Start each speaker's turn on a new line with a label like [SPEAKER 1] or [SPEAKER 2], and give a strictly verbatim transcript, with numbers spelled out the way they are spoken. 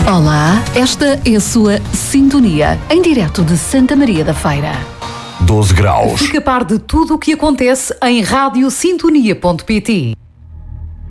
[SPEAKER 1] Olá, esta é a sua Sintonia, em direto de Santa Maria da Feira.
[SPEAKER 2] doze graus.
[SPEAKER 1] Fica a par de tudo o que acontece em rádio sintonia ponto pt.